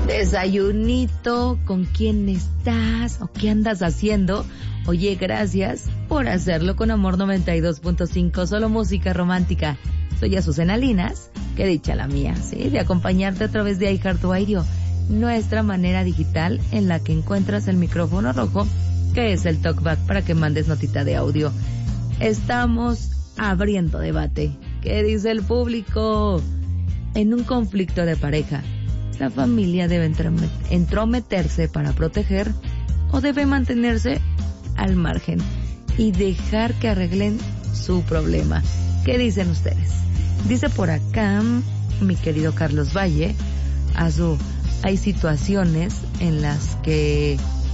desayunito, con quién estás o qué andas haciendo. Oye, gracias por hacerlo con Amor 92.5, solo música romántica. Soy Azucena Linas, qué dicha la mía, ¿sí? De acompañarte a través de iHeartRadio, nuestra manera digital en la que encuentras el micrófono rojo, que es el talkback para que mandes notita de audio. Estamos abriendo debate. ¿Qué dice el público? En un conflicto de pareja, ¿la familia debe entrometerse para proteger o debe mantenerse al margen y dejar que arreglen su problema? ¿Qué dicen ustedes? Dice por acá mi querido Carlos Valle, hay situaciones en las que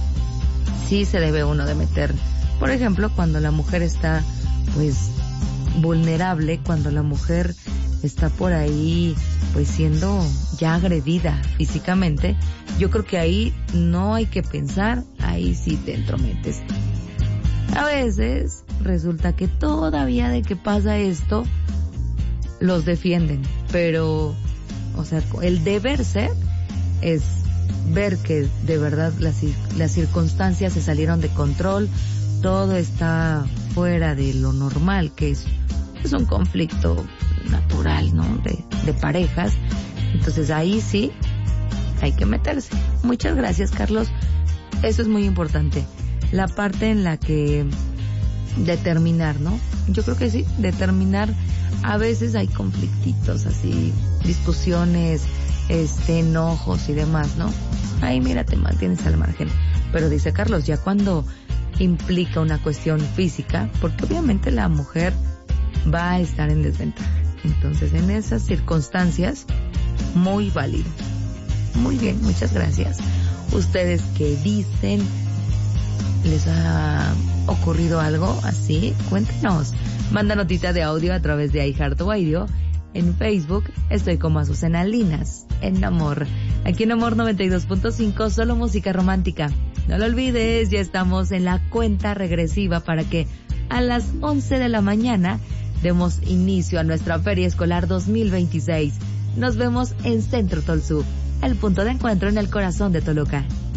sí se debe uno de meter. Por ejemplo, cuando la mujer está pues vulnerable, cuando la mujer está por ahí pues siendo ya agredida físicamente, yo creo que ahí no hay que pensar, ahí sí te entrometes. A veces resulta que todavía de que pasa esto los defienden, pero o sea, el deber ser es ver que de verdad las circunstancias se salieron de control, todo está fuera de lo normal, que es un conflicto natural, ¿no? De parejas. Entonces ahí sí hay que meterse. Muchas gracias, Carlos. Eso es muy importante. La parte en la que determinar, ¿no? Yo creo que sí, determinar. A veces hay conflictitos así, discusiones, enojos y demás, ¿no? Ahí mira, te mantienes al margen. Pero dice Carlos, ya cuando implica una cuestión física, porque obviamente la mujer va a estar en desventaja. Entonces, en esas circunstancias, muy válido. Muy bien, muchas gracias. ¿Ustedes qué dicen? ¿Les ha ocurrido algo así? Cuéntenos. Manda notita de audio a través de iHeartRadio. En Facebook estoy como Azucena Linas, en Amor. Aquí en Amor 92.5, solo música romántica. No lo olvides, ya estamos en la cuenta regresiva para que a las 11 de la mañana demos inicio a nuestra Feria Escolar 2026. Nos vemos en Centro Tolsú, el punto de encuentro en el corazón de Toluca.